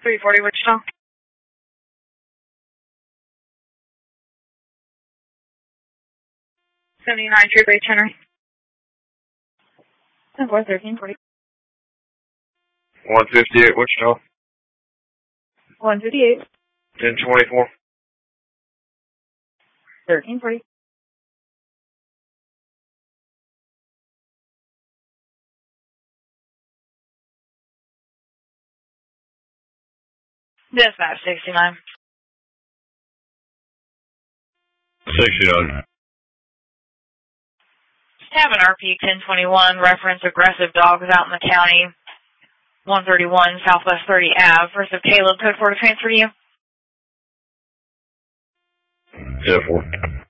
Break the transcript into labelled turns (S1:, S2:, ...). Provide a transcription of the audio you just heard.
S1: 340 Wichita. 79 True Bay Henry. 1340.
S2: 158 Wichita.
S1: 158.
S2: 1024.
S1: 1340. Dispatch 69.
S2: 69.
S1: Have an RP 1021, reference aggressive dogs out in the county, 131 Southwest 30 Ave. First of Caleb, code 4 to transfer to you.
S2: 10-4.